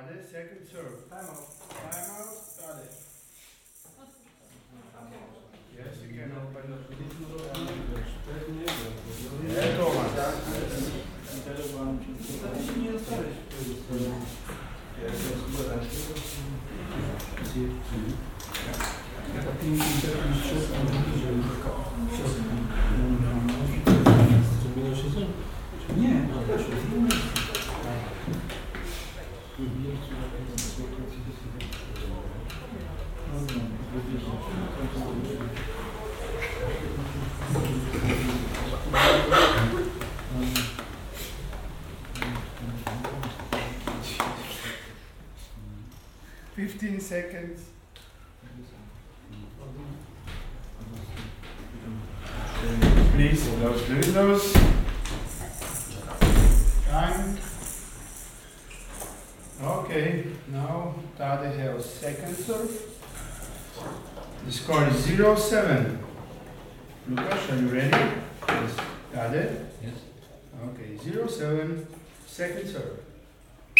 Tade, second serve. Time out. Time out, Tade. Yes, you can open the Thomas. Nie, 15 seconds. Please close the windows. Time. Okay, now Tade has second serve. The score is 0-7. Lucas, are you ready? Yes. Tade? Yes. Okay, 0-7, second serve.